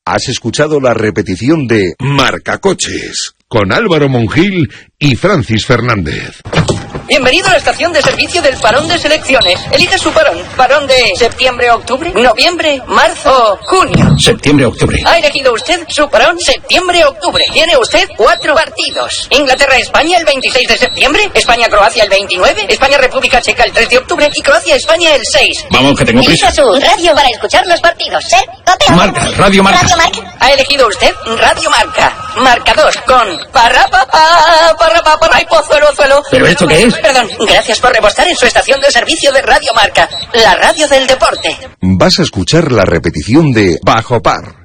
Has escuchado la repetición de Marcacoches con Álvaro Monjil y Francis Fernández. Bienvenido a la estación de servicio del parón de selecciones. Elija su parón. ¿Parón de septiembre, octubre, noviembre, marzo o junio? Septiembre, octubre. Ha elegido usted su parón septiembre, octubre. Tiene usted 4 partidos. Inglaterra-España el 26 de septiembre, España-Croacia el 29, España-República Checa el 3 de octubre y Croacia-España el 6. Vamos, que tengo prisa. Elija su radio para escuchar los partidos. Papel. Marca, Radio Marca. Radio Marca. Ha elegido usted Radio Marca. Marca 2 con ay, pozuelo. ¿Pero esto qué es? Perdón, gracias por repostar en su estación de servicio de Radio Marca, la radio del deporte. Vas a escuchar la repetición de Bajo Par.